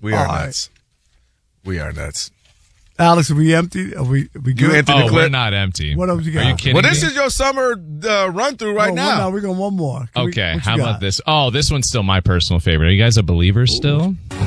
We are All right. nuts. We are nuts. Alex, are we empty? Are we good? You empty the clip? We're not empty. What else you got? Are you kidding Well, me? this is your summer run through right now. No, we're going one more. Okay, how about this? Oh, this one's still my personal favorite. Are you guys a believer still?